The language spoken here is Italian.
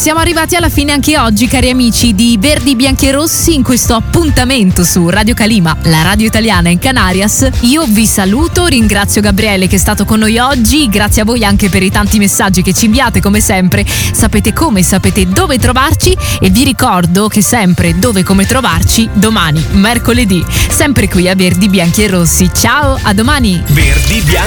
siamo arrivati alla fine anche oggi, cari amici di Verdi, Bianchi e Rossi, in questo appuntamento su Radio Calima, la radio italiana in Canarias. Io vi saluto, ringrazio Gabriele che è stato con noi oggi, grazie a voi anche per i tanti messaggi che ci inviate come sempre. Sapete come, sapete dove trovarci e vi ricordo che sempre dove e come trovarci domani, mercoledì, sempre qui a Verdi, Bianchi e Rossi. Ciao, a domani! Verdi, Bianchi